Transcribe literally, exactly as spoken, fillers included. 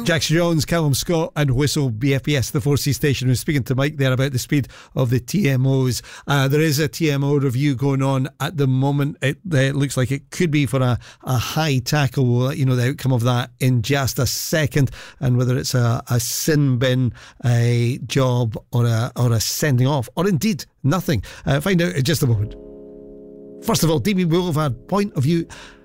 Jackson Jones, Callum Scott and Whistle B F P S, the four C station. We're speaking to Mike there about the speed of the T M Os. Uh, there is a T M O review going on at the moment. It, it looks like it could be for a, a high tackle. We'll let you know the outcome of that in just a second, and whether it's a, a sin bin, a job or a, or a sending off, or indeed nothing. Uh, find out in just a moment. First of all, D B Boulevard point of view